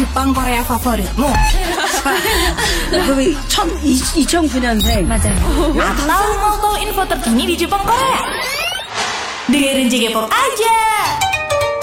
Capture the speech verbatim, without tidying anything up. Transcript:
Jepang Korea favoritmu? 그게 이천구 년생. 맞아요. Atau mau tahu info terkini di Jepang Korea? Dengerin J K Pop aja.